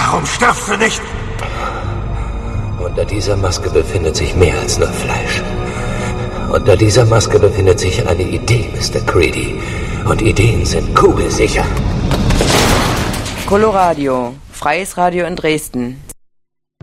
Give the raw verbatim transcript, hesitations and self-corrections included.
Warum stirbst du nicht? Unter dieser Maske befindet sich mehr als nur Fleisch. Unter dieser Maske befindet sich eine Idee, Mister Creedy. Und Ideen sind kugelsicher. Coloradio, freies Radio in Dresden.